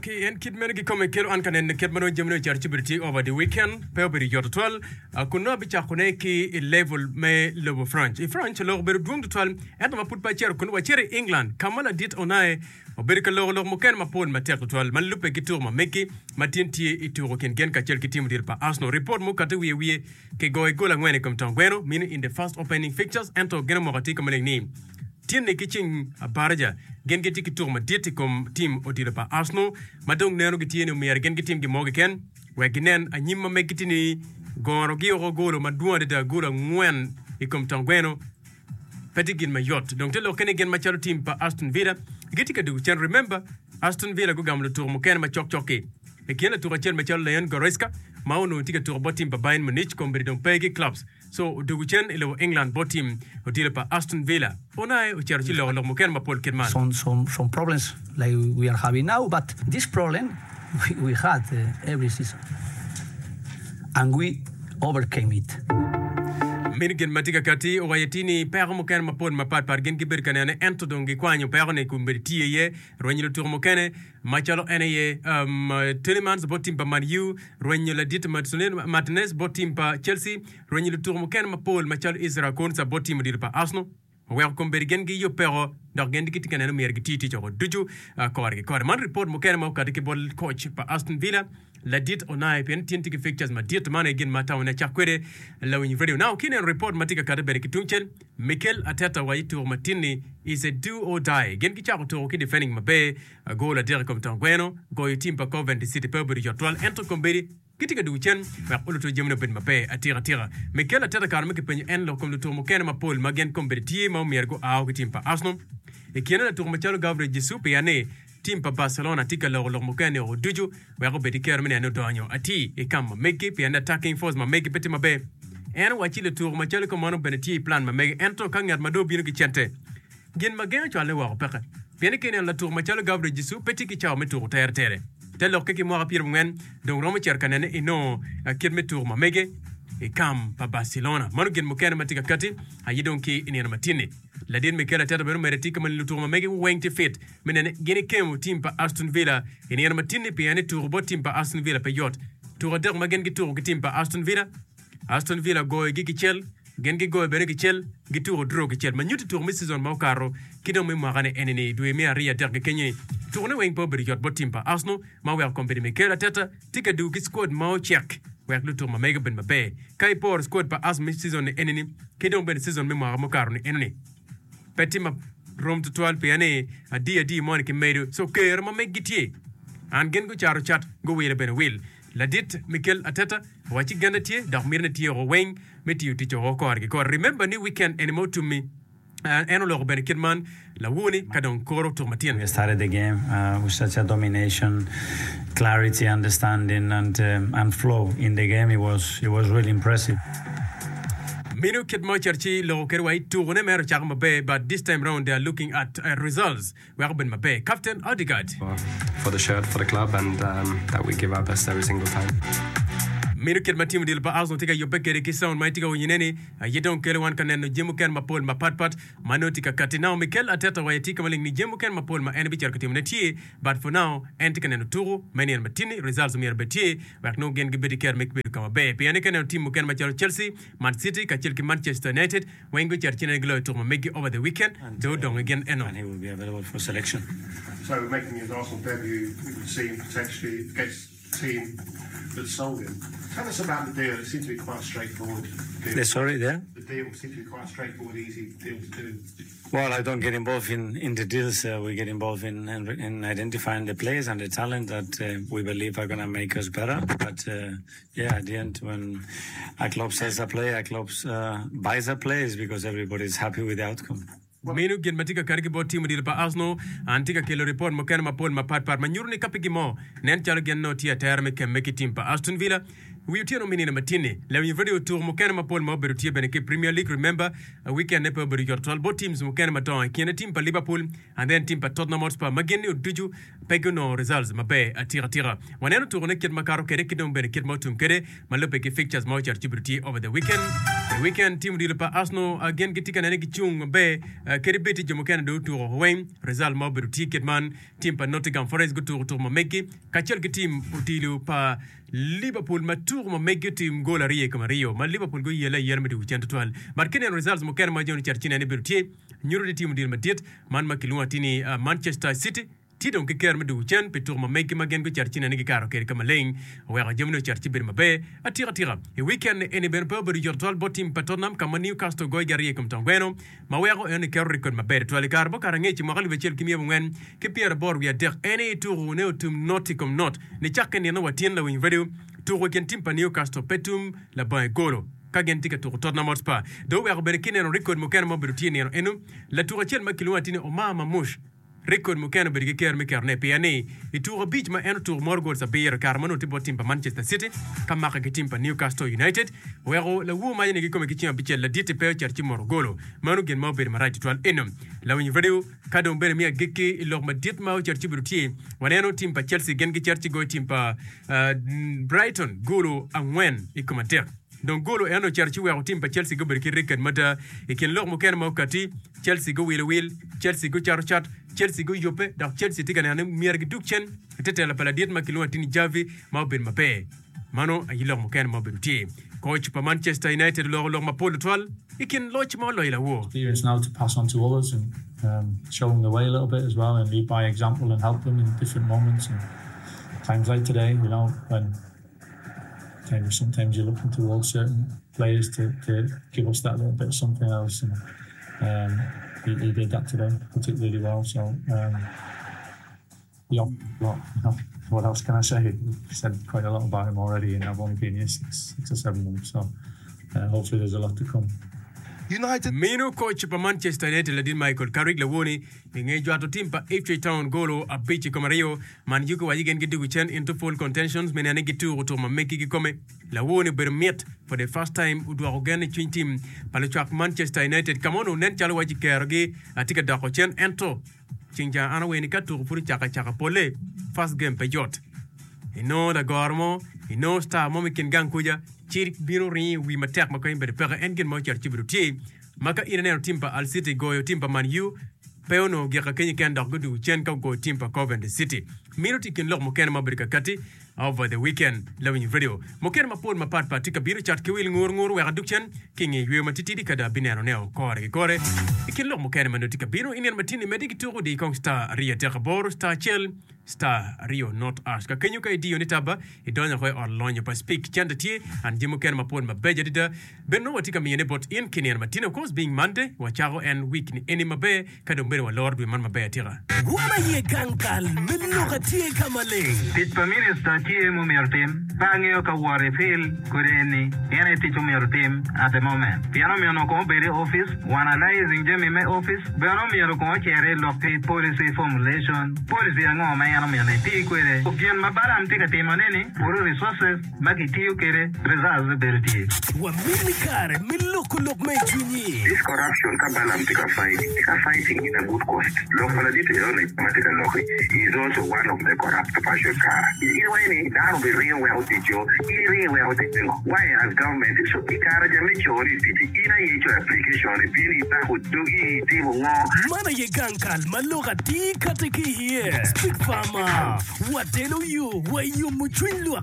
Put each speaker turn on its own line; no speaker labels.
Okay, and kid men come kelo an kanen kid mano jemno charge over the weekend. Pebri yor 12. Kuno bicha kuneki level me level French. French lo beru dum 12. And ma put pa chair kuno wa chair England. Kamala dit onae. Oberika lo moken ma pon ma tek 12. Man lupe kitur ma meki. Matinti ituro ken gen ka chel kitim dir pa Arsenal report mo katu wiye ke go gola ngwene kom tangweno meaning in the first opening fixtures ento gena mo gati kamale ni. Tiene kitchen baraja gen geti kitur ma dieti kom team otira pa Arsenal madong neno getiene umiar gen getim gi moge ken weginen anyima mekitini goro gi golo maduande da golo ngwen ikom tangweno petigin ma yot donc te lo ken gen ma chalo team pa Aston Villa geti ka du chen remember Aston Villa go gamlo tour mo ken ma chok choke e ken tour chen ma chalo Leon Goretzka ma ono tika tour botim pa Bayern Munich kom bridon pegi clubs so du chen ilo England botim otira pa Aston Villa ona o cherchi lo mo ken ma Paul Kidman
some problems like we are having now, but this problem we had every season and we overcame it.
Minigen matika kati o wayetini père mo ken ma Paul ma pat par gen giber kanene ento dongi kwanyo père ne kumbertie ye roñilo tour mo ken machalo ene Telemans botim pa Man U roñilo la dit Martinez botim pa Chelsea roñilo tour mo ken ma Paul machalo Isra Konsa botim dir pa Arsenal welcome bergen gi yo pero dog gen dikiti kanene mer gi titi ko duju ko man report mo ken ma kadike bol coach pa Aston Villa la dit onai pen tinti fixtures ma dit man again mata ona chakwere la win radio now kinen report matika kada berki tunchen Mikel Arteta wa itu matini is a do or die gen gi chako to ki defending mabe goal a der kom tangweno go team pa Coventry City pebri jotwal ento komberi kitika du chen ma uluto jemno ben mabe atira Mikel Arteta karma ke pen en lo kom to mo ken ma Paul magen komberi tie ma miergo a o team pa Arsenal e kiena to ma chalo Gabriel Jesus pe ane team pa Barcelona tika lo mo ken o duju wa go bedi ker mene no donyo ati e kam meki pe attacking force ma meki peti mabe en wachile tour ma chalo ko mono beneti plan ma meki ento kangat ma do bino ki chente gen ma gen chale wa peka pe ne ken la tour ma chalo Gabriel Jesus peti ki chaw me tour tere telo ke ki mo rapir mwen donc romo cher kanene ino kid me tour ma mege e kam pa Barcelona manu gen mo ken matika kati ayi donc ina matini la din Mikel Arteta bero mereti comme le tour ma mege wing to fit menene gene kemo team pa Aston Villa ina matini pe ane tour bo team pa Aston Villa pe yot tour der ma gen gi tour gi team pa Aston Villa go gi chel gen gi go bere gi chel gi tour draw gi chel ma nyuti tour mi season ma karo kido me mo gane enene do me aria der ge kenye tourne wing po bere yot bo team pa Arsenal ma wel company Mikel Arteta tika du gi squad ma check wek lu tour ma mege ben ma be kai por squad pa as mi season enene kido ben season me mo karo ni enene Petima Rome to 12 piane a dia Monica made so care ma megiti an gen go charo chat go wele ben will la dit Mikel Arteta wachi ganda tie da mirna tie ro wing meti ti cho ko argi ko remember ni weekend anymore to me and lo ben Kidman la woni kadon koro to matien
we started the game with such a domination clarity understanding and flow in the game it was really impressive.
Minu Kidmo Cherchi lo kerwai tourne mer chak mabe but this time round they are looking at results we have been mabe Captain Odegaard
for the shirt for the club and that we give our best every single time.
Minu Kidma team dil ba Arsenal tiga yobekere ki sound mai tiga yinene yedon kele wan kanen jemu ken ma Paul ma pat mano tika katina Mikel Arteta wa tika maling ni jemu ken ma Paul ma NB cher katim netie but for now enti kanen turu many and matini results mi erbetie wa no gen gibedi ker mek bi kama be piane kanen team ken ma Chelsea Man City ka Chelsea Manchester United wengo cher chine glo tour ma megi over the weekend do dong again eno
and he will be available for selection.
So making his Arsenal debut we would see potentially against team that sold him. Tell us about the deal. It seems to be quite straightforward.
The deal
seems to be quite straightforward, easy deal to do.
Well, I don't get involved in the deals. We get involved in identifying the players and the talent that we believe are going to make us better. But at the end, when a club sells a player, a club buys a player, is because everybody's happy with the outcome.
Menu gen matika kariki bo team dil pa Arsenal antika kelo report mo ken ma Paul ma pat par manyurni kapigi mo nen chalo gen no tia terme kem meki team pa Aston Villa we utino minina matini la video tour mo ken ma Paul ma beru tia beneke Premier League remember a weekend ne beru your 12 bo teams mo ken ma ton ken team pa Liverpool and then team pa Tottenham Hotspur mageni duju pegono results mabe atira waneno tour ne ket makaro kere kidom beneke mo tum kere malope ke fixtures mo charge over the weekend weekend team dil pa Arsenal again gitika nene gichung be keribeti jomokan do tour Wayne result mo be ticket man team pa Nottingham Forest go tour mo meki kachel ki team utilu pa Liverpool ma tour mo meki team goal ariye comme Rio ma Liverpool go yela yerme du chant toile mar kenen results mo ken ma joni charchina ne be tie nyuro de team dil ma dit man ma kilwa tini Manchester City tidon ke kerme du chen pe tour ma meki magen go charchina ne karo ker kama leng wa ga jemno charchi bir ma be atira e weekend ene ben pober jortol botim Tottenham kama Newcastle go gari comme tangweno ma wa go ene ker record ma be toile karbo karange ci mo gal be chel kimi ngwen ke Pierre Bor wi der ene tour ne tum Nottingham not ne chakken ne watien la win video tour ken tim pa Newcastle petum la ba golo kagen tika tour Tottenham Hotspur do wa go be kinen record mo ken mo be tiene eno la tour chel ma kilwatini o mama mush record mo ken be ker me ker ne piane e tour beach ma en tour morgol sa beer carmano tibo timpa Manchester City kama ka timpa Newcastle United wero la wu ma ne gi comme ki timpa bichel la dite pe charchi morgolo manu gen mo be marati toile enom la wini video kado be mi gekki lor ma dit ma charchi bruti waneno timpa Chelsea gen gi charchi go timpa Brighton golo angwen e commentaire donc golo eno charchi wa timpa Chelsea go be ki record mata e ken lor mo ken mo kati Chelsea go will Chelsea go charchat Chelsea go yope da Chelsea tika na mier gi dukchen tete la paladiet ma kilwa tini Javi ma ben ma be mano ayilo mo ken mo beruti coach pa Manchester United lor ma polo toile ikin loch mo lo ila wo
experience now to pass on to others and show them the way a little bit as well and lead by example and help them in different moments and times like today, you know, when sometimes you're looking towards certain players to give us that little bit of something else and he did that today particularly well. So what else can I say? I've said quite a lot about him already and I've only been here 6 or 7 months, so hopefully there's a lot to come.
United Mino coach pa Manchester United ladin Michael Carrick lawoni ngejo ato timpa Ipswich Town golo abichi kama Rio man yuko wajigen gidi wichen into full contentions menane gitu to ma meki gikome lawoni bermiet for the first time udwa ogane chin team palachak Manchester United kamono nen chalo waji kergi atika dako chen ento chinja ana weni katu puri chaka pole first game pejot ino da gormo ino star momikin gankuja chiri biro ri wi matek makoy be pere engen mo charchi bruti maka ine timpa Al City goyo timpa Man U peono geka kenyi kenda gudu chen ka go timpa Coventry City minuti kin lok mo ken mabrika kati over the weekend lawin video mo ken mapol mapat patika biro chat ke wil ngur wa dukchen kingi wi matiti kada binero neo kore kin lok mo ken manutika biro inen matini mediki turu di kong star ria tekabor star chel star Rio not ash ka kenyu ka idio nitaba idonya ko online pa speak chanda tie and jimo ken mapon mabeja dida benno watika miyene bot in kinian matina of course being Monday wa charo and week ni eni mabe kada mbere wa lord we man mabe tira
wana ye gankal minno ka tie kamale
tit pamiri sta tie mo mertem pangeo ka ware fil kureni ene ticho mertem at the moment piano mi no ko bere office wana analyzing jemi me office beno mi ro ko chere lokti policy formulation policy ngoma no me ti quere ogien mabaram tika temanene uru resources magitiyo kere results berti
wa minikare miloko me junyi
this corruption kabalam tika fighting in a good cost local dito yone matika loki is also one of the corrupt passion car iwene daru be real well tijo why as government so ikara jame chori tiji ina yecho application bini ta hudugi tibo ngo
mana ye gankal maloka tika tiki here speak farmer what tell you why you muchwinlu